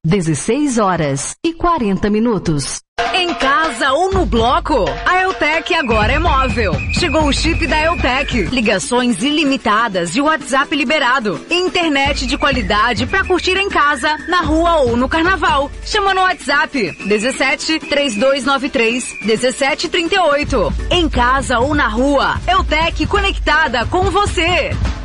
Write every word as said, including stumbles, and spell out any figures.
dezesseis horas e quarenta minutos. Em casa ou no bloco, a Eutec agora é móvel. Chegou o chip da Eutec. Ligações ilimitadas e WhatsApp liberado. Internet de qualidade pra curtir em casa, na rua ou no carnaval. Chama no WhatsApp dezessete, três dois nove três, dezessete trinta e oito. Em casa ou na rua, Eutec conectada com você.